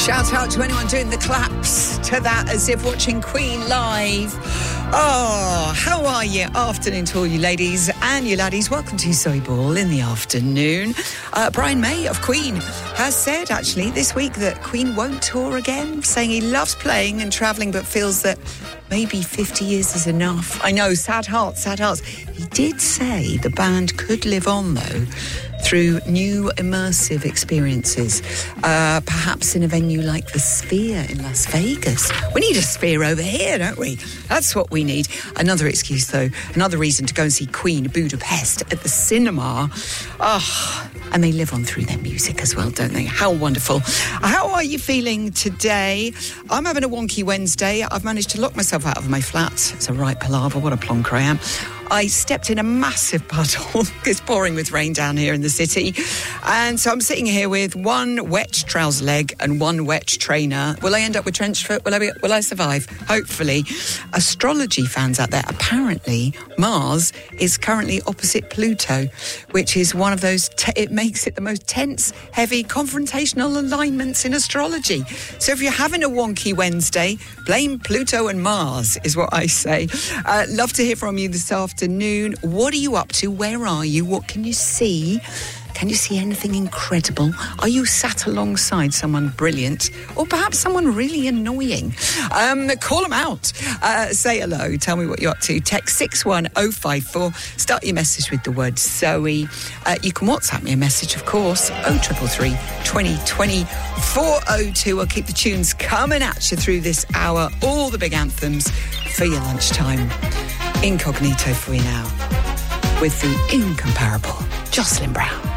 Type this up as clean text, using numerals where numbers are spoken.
Shout out to anyone doing the claps to that as if watching Queen live. Oh, how are you? Afternoon to all you ladies and you laddies. Welcome to Soy Ball in the afternoon. Brian May of Queen has said, actually, this week that Queen won't tour again, saying he loves playing and travelling but feels that maybe 50 years is enough. I know, sad hearts, sad hearts. He did say the band could live on, though, through new immersive experiences, perhaps in a venue like the Sphere in Las Vegas. We need a Sphere over here, don't we? That's what we need. Another excuse, though, another reason to go and see Queen Budapest at the cinema. Oh, and they live on through their music as well, don't they? How wonderful. How are you feeling today? I'm having a wonky Wednesday. I've managed to lock myself out of my flat. It's a right palaver. What a plonker I am. I stepped in a massive puddle. It's pouring with rain down here in the city. And so I'm sitting here with one wet trouser leg and one wet trainer. Will I end up with trench foot? Will I survive? Hopefully. Astrology fans out there, apparently Mars is currently opposite Pluto, which is one of those, it makes it the most tense, heavy, confrontational alignments in astrology. So if you're having a wonky Wednesday, blame Pluto and Mars, is what I say. Love to hear from you this afternoon. What are you up to? Where are you? What can you see? Can you see anything incredible? Are you sat alongside someone brilliant or perhaps someone really annoying? Call them out. Say hello. Tell me what you're up to. Text 61054. Start your message with the word Zoe. You can WhatsApp me a message, of course. 0333 2020 402. I'll keep the tunes coming at you through this hour. All the big anthems for your lunchtime. Incognito for you now with the incomparable Jocelyn Brown.